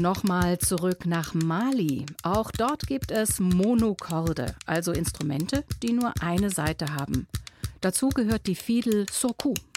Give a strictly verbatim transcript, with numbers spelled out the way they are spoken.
Nochmal zurück nach Mali. Auch dort gibt es Monokorde, also Instrumente, die nur eine Seite haben. Dazu gehört die Fiedel Surkou.